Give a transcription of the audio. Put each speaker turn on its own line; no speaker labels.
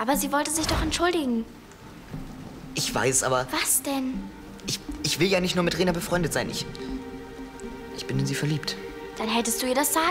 Aber sie wollte sich doch entschuldigen.
Ich weiß, aber...
Was denn?
Ich will ja nicht nur mit Rena befreundet sein. Ich bin in sie verliebt.
Dann hättest du ihr das sagen